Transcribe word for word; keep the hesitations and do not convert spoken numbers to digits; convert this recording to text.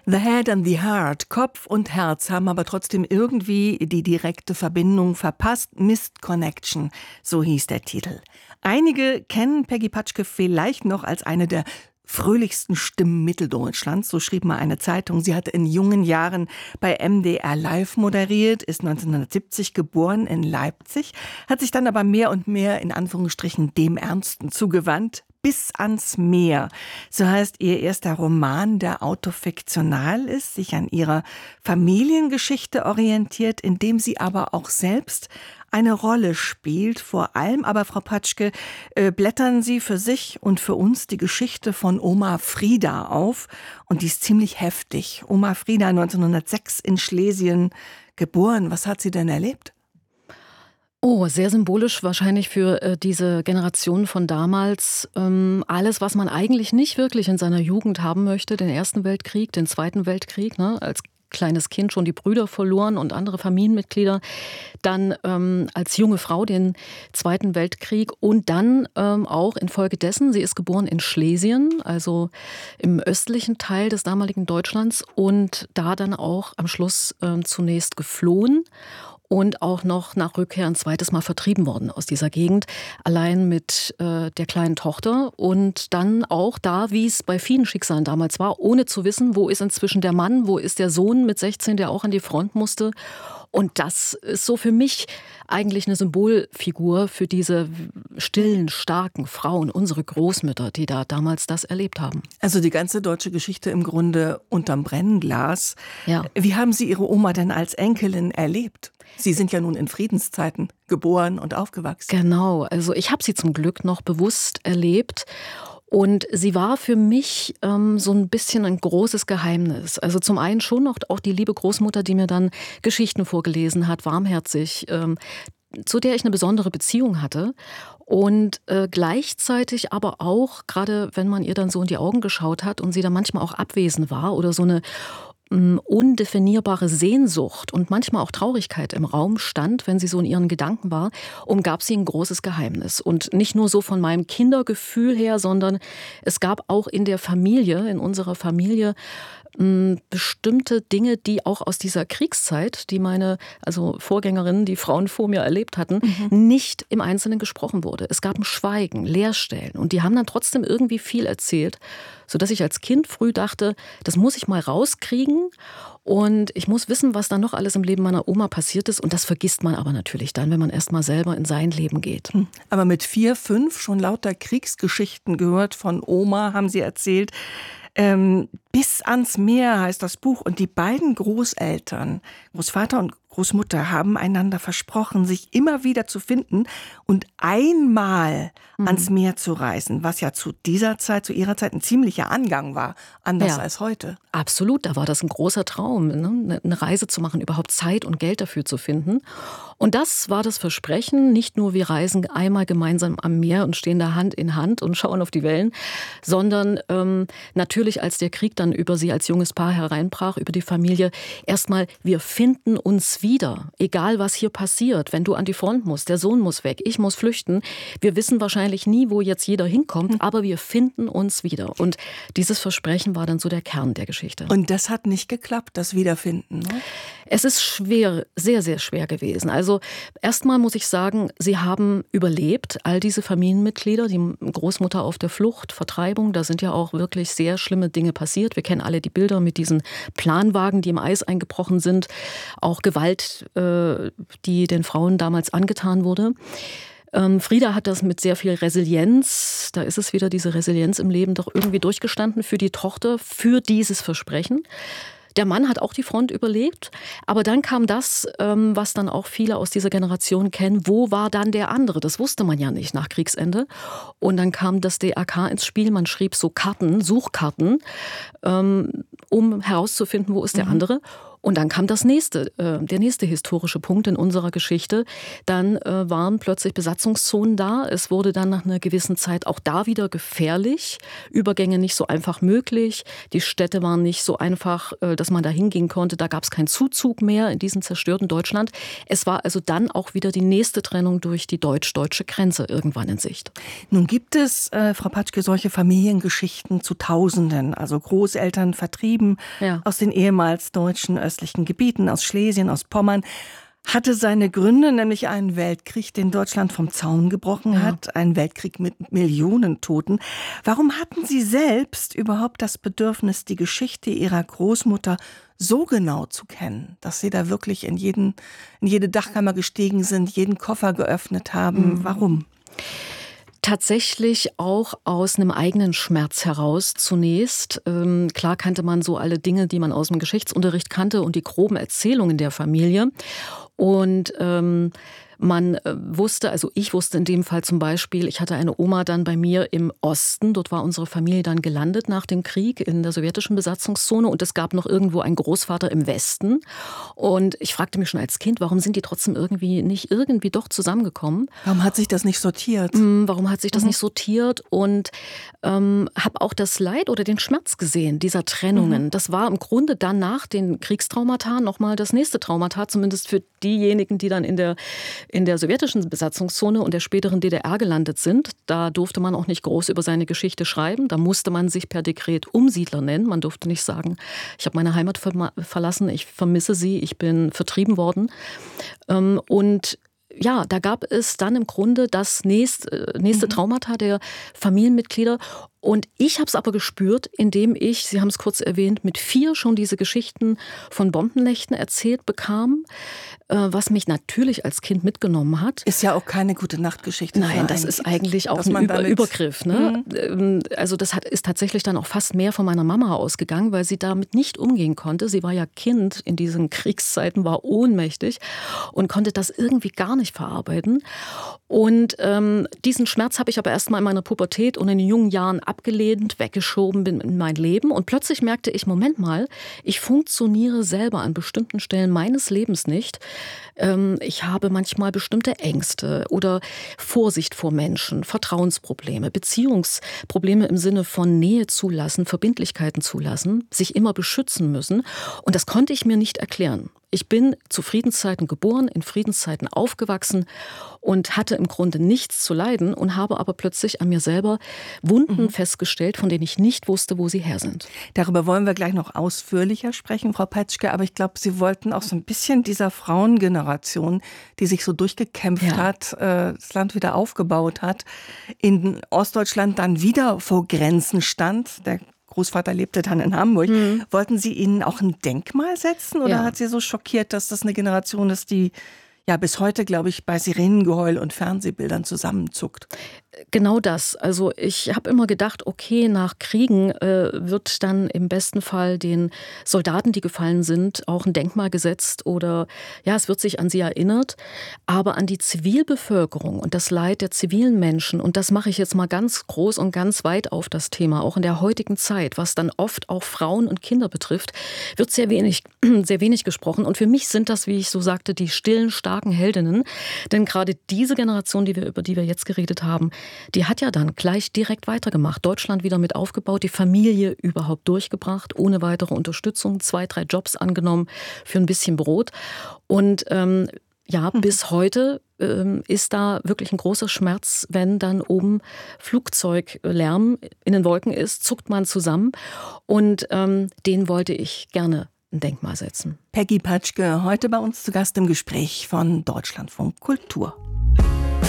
The Head and the Heart, Kopf und Herz, haben aber trotzdem irgendwie die direkte Verbindung verpasst. Missed Connection, so hieß der Titel. Einige kennen Peggy Patschke vielleicht noch als eine der fröhlichsten Stimmen Mitteldeutschlands, so schrieb mal eine Zeitung. Sie hat in jungen Jahren bei M D R Live moderiert, ist neunzehnhundertsiebzig geboren in Leipzig, hat sich dann aber mehr und mehr in Anführungsstrichen dem Ernsten zugewandt. Bis ans Meer, so heißt ihr erster Roman, der autofiktional ist, sich an ihrer Familiengeschichte orientiert, in dem sie aber auch selbst eine Rolle spielt. Vor allem aber, Frau Patschke, äh, blättern Sie für sich und für uns die Geschichte von Oma Frieda auf. Und die ist ziemlich heftig. Oma Frieda, neunzehnhundertsechs in Schlesien geboren. Was hat sie denn erlebt? Oh, sehr symbolisch wahrscheinlich für äh, diese Generation von damals. Ähm, alles, was man eigentlich nicht wirklich in seiner Jugend haben möchte, den Ersten Weltkrieg, den Zweiten Weltkrieg, ne, als kleines Kind schon die Brüder verloren und andere Familienmitglieder, dann ähm, als junge Frau den Zweiten Weltkrieg und dann ähm, auch infolgedessen, sie ist geboren in Schlesien, also im östlichen Teil des damaligen Deutschlands und da dann auch am Schluss ähm, zunächst geflohen. Und auch noch nach Rückkehr ein zweites Mal vertrieben worden aus dieser Gegend, allein mit äh, der kleinen Tochter. Und dann auch da, wie es bei vielen Schicksalen damals war, ohne zu wissen, wo ist inzwischen der Mann, wo ist der Sohn mit sechzehn, der auch an die Front musste. Und das ist so für mich eigentlich eine Symbolfigur für diese stillen, starken Frauen, unsere Großmütter, die da damals das erlebt haben. Also die ganze deutsche Geschichte im Grunde unterm Brennglas. Ja. Wie haben Sie Ihre Oma denn als Enkelin erlebt? Sie sind ja nun in Friedenszeiten geboren und aufgewachsen. Genau, also ich habe sie zum Glück noch bewusst erlebt. Und sie war für mich ähm, so ein bisschen ein großes Geheimnis. Also zum einen schon noch auch die liebe Großmutter, die mir dann Geschichten vorgelesen hat, warmherzig, ähm, zu der ich eine besondere Beziehung hatte. Und äh, gleichzeitig aber auch, gerade wenn man ihr dann so in die Augen geschaut hat und sie dann manchmal auch abwesend war oder so eine undefinierbare Sehnsucht und manchmal auch Traurigkeit im Raum stand, wenn sie so in ihren Gedanken war, umgab sie ein großes Geheimnis. Und nicht nur so von meinem Kindergefühl her, sondern es gab auch in der Familie, in unserer Familie, mh, bestimmte Dinge, die auch aus dieser Kriegszeit, die meine also Vorgängerinnen, die Frauen vor mir erlebt hatten, mhm. nicht im Einzelnen gesprochen wurde. Es gab ein Schweigen, Leerstellen und die haben dann trotzdem irgendwie viel erzählt, sodass ich als Kind früh dachte, das muss ich mal rauskriegen und ich muss wissen, was da noch alles im Leben meiner Oma passiert ist. Und das vergisst man aber natürlich dann, wenn man erst mal selber in sein Leben geht. Aber mit vier, fünf schon lauter Kriegsgeschichten gehört von Oma, haben Sie erzählt. Ähm, Bis ans Meer heißt das Buch. Und die beiden Großeltern, Großvater und Großmutter, haben einander versprochen, sich immer wieder zu finden und einmal mhm. ans Meer zu reisen, was ja zu dieser Zeit, zu ihrer Zeit ein ziemlicher Angang war, anders ja. als heute. Absolut, da war das ein großer Traum, ne? Eine Reise zu machen, überhaupt Zeit und Geld dafür zu finden. Und das war das Versprechen, nicht nur wir reisen einmal gemeinsam am Meer und stehen da Hand in Hand und schauen auf die Wellen, sondern ähm, natürlich, als der Krieg dann über sie als junges Paar hereinbrach, über die Familie, erstmal, wir finden uns wieder, egal was hier passiert. Wenn du an die Front musst, der Sohn muss weg, ich muss flüchten, wir wissen wahrscheinlich nie, wo jetzt jeder hinkommt, mhm. aber wir finden uns wieder. Und dieses Versprechen war dann so der Kern der Geschichte. Und das hat nicht geklappt, das Wiederfinden, ne? Es ist schwer, sehr, sehr schwer gewesen. Also erstmal muss ich sagen, sie haben überlebt, all diese Familienmitglieder, die Großmutter auf der Flucht, Vertreibung, da sind ja auch wirklich sehr schlimme Dinge passiert. Wir kennen alle die Bilder mit diesen Planwagen, die im Eis eingebrochen sind, auch Gewalt, äh, die den Frauen damals angetan wurde. Ähm, Frieda hat das mit sehr viel Resilienz, da ist es wieder diese Resilienz im Leben, doch irgendwie durchgestanden für die Tochter, für dieses Versprechen. Der Mann hat auch die Front überlebt, aber dann kam das, was dann auch viele aus dieser Generation kennen, wo war dann der andere? Das wusste man ja nicht nach Kriegsende. Und dann kam das D R K ins Spiel, man schrieb so Karten, Suchkarten, um herauszufinden, wo ist der andere. Und dann kam das nächste, äh, der nächste historische Punkt in unserer Geschichte. Dann äh, waren plötzlich Besatzungszonen da. Es wurde dann nach einer gewissen Zeit auch da wieder gefährlich. Übergänge nicht so einfach möglich. Die Städte waren nicht so einfach, äh, dass man da hingehen konnte. Da gab es keinen Zuzug mehr in diesem zerstörten Deutschland. Es war also dann auch wieder die nächste Trennung durch die deutsch-deutsche Grenze irgendwann in Sicht. Nun gibt es, äh, Frau Patschke, solche Familiengeschichten zu Tausenden. Also Großeltern vertrieben ja. aus den ehemals deutschen östlichen Gebieten, aus Schlesien, aus Pommern. Hatte seine Gründe, nämlich einen Weltkrieg, den Deutschland vom Zaun gebrochen ja. hat. Ein Weltkrieg mit Millionen Toten. Warum hatten Sie selbst überhaupt das Bedürfnis, die Geschichte Ihrer Großmutter so genau zu kennen, dass Sie da wirklich in, jeden, in jede Dachkammer gestiegen sind, jeden Koffer geöffnet haben? Mhm. Warum? Tatsächlich auch aus einem eigenen Schmerz heraus zunächst. Ähm, klar kannte man so alle Dinge, die man aus dem Geschichtsunterricht kannte und die groben Erzählungen der Familie. Und ähm, man äh, wusste, also ich wusste in dem Fall zum Beispiel, ich hatte eine Oma dann bei mir im Osten, dort war unsere Familie dann gelandet nach dem Krieg in der sowjetischen Besatzungszone und es gab noch irgendwo einen Großvater im Westen. Und ich fragte mich schon als Kind, warum sind die trotzdem irgendwie nicht irgendwie doch zusammengekommen? Warum hat sich das nicht sortiert? Warum hat sich das mhm. nicht sortiert? Und ähm, habe auch das Leid oder den Schmerz gesehen dieser Trennungen. Mhm. Das war im Grunde dann nach den Kriegstraumata nochmal das nächste Traumata, zumindest für diejenigen, die dann in der in der sowjetischen Besatzungszone und der späteren D D R gelandet sind. Da durfte man auch nicht groß über seine Geschichte schreiben. Da musste man sich per Dekret Umsiedler nennen. Man durfte nicht sagen, ich habe meine Heimat ver- verlassen, ich vermisse sie, ich bin vertrieben worden. Ähm, und ja, da gab es dann im Grunde das nächste, nächste Traumata der Familienmitglieder. Und ich habe es aber gespürt, indem ich, Sie haben es kurz erwähnt, mit vier schon diese Geschichten von Bombennächten erzählt bekam, was mich natürlich als Kind mitgenommen hat. Ist ja auch keine gute Nachtgeschichte. Nein, das ist eigentlich auch ein Über- Übergriff. Ne? Mhm. Also das hat, ist tatsächlich dann auch fast mehr von meiner Mama ausgegangen, weil sie damit nicht umgehen konnte. Sie war ja Kind in diesen Kriegszeiten, war ohnmächtig und konnte das irgendwie gar nicht verarbeiten. Und ähm, diesen Schmerz habe ich aber erst mal in meiner Pubertät und in den jungen Jahren abgelehnt, weggeschoben bin in mein Leben. Und plötzlich merkte ich, Moment mal, ich funktioniere selber an bestimmten Stellen meines Lebens nicht. Ähm, ich habe manchmal bestimmte Ängste oder Vorsicht vor Menschen, Vertrauensprobleme, Beziehungsprobleme im Sinne von Nähe zulassen, Verbindlichkeiten zulassen, sich immer beschützen müssen. Und das konnte ich mir nicht erklären. Ich bin zu Friedenszeiten geboren, in Friedenszeiten aufgewachsen und hatte im Grunde nichts zu leiden und habe aber plötzlich an mir selber Wunden mhm. festgestellt, von denen ich nicht wusste, wo sie her sind. Darüber wollen wir gleich noch ausführlicher sprechen, Frau Patschke, aber ich glaube, Sie wollten auch so ein bisschen dieser Frauengeneration, die sich so durchgekämpft ja. hat, äh, das Land wieder aufgebaut hat, in Ostdeutschland dann wieder vor Grenzen stand. Der Großvater lebte dann in Hamburg. Mhm. Wollten Sie ihnen auch ein Denkmal setzen oder ja. hat Sie so schockiert, dass das eine Generation ist, die ja bis heute, glaube ich, bei Sirenengeheul und Fernsehbildern zusammenzuckt? Genau das. Also ich habe immer gedacht, okay, nach Kriegen äh, wird dann im besten Fall den Soldaten, die gefallen sind, auch ein Denkmal gesetzt oder ja, es wird sich an sie erinnert. Aber an die Zivilbevölkerung und das Leid der zivilen Menschen, und das mache ich jetzt mal ganz groß und ganz weit auf das Thema, auch in der heutigen Zeit, was dann oft auch Frauen und Kinder betrifft, wird sehr wenig, sehr wenig gesprochen. Und für mich sind das, wie ich so sagte, die stillen, starken Heldinnen. Denn gerade diese Generation, die wir, über die wir jetzt geredet haben, die hat ja dann gleich direkt weitergemacht. Deutschland wieder mit aufgebaut, die Familie überhaupt durchgebracht, ohne weitere Unterstützung, zwei, drei Jobs angenommen für ein bisschen Brot. Und ähm, ja, mhm. bis heute ähm, ist da wirklich ein großer Schmerz, wenn dann oben Flugzeuglärm in den Wolken ist, zuckt man zusammen. Und ähm, den wollte ich gerne ein Denkmal setzen. Peggy Patschke, heute bei uns zu Gast im Gespräch von Deutschlandfunk Kultur.